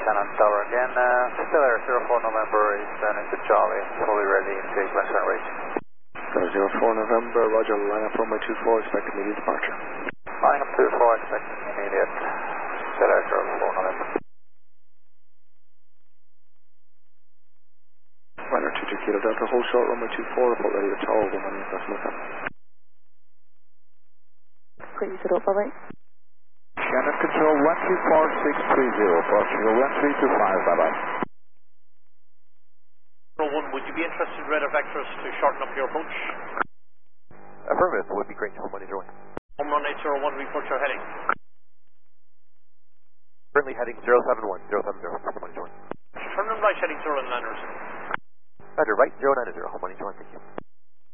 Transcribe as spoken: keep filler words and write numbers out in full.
Shannon Tower again. Uh, still there, zero four November is turning to Charlie, fully ready, take left turn reach. zero four November, roger, line up runway two four, expect immediate departure. Line up two four, expect immediate, still there, zero four November. Runner two two Kilo Delta, hold short, runway two four, report ready to tow, one one West Mecca. Please, it up, bye-bye. Shannon Control one two four six three zero, Portugal one three two five, bye-bye. one, would you be interested in radar vectors to shorten up your approach? Affirmative, would be great, home one zero one. Home run eight zero one, report your heading. Currently heading zero seven one, zero seven zero, home one zero one. Turn and right heading zero and landers. Roger, right zero nine zero, home one zero one, thank you.